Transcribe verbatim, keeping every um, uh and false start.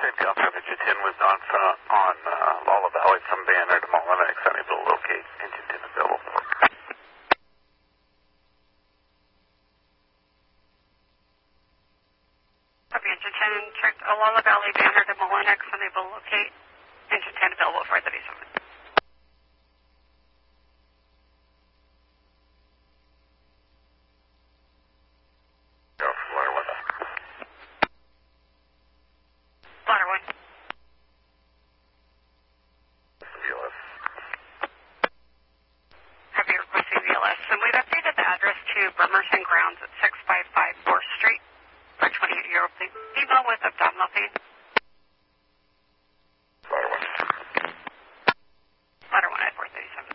Safety Officer Vigil ten was on front on uh, Lala Valley from Banner to Molinex, unable to locate engine ten available. Copy, engine ten checked Lala Valley, Banner to Molinex, unable to locate engine ten available for thirty-seven. Ladder one. Copy, requesting V L S. And we've updated the address to Bremerton Grounds at six five five fourth Street for twenty-eight year old. Email with abdominal pain.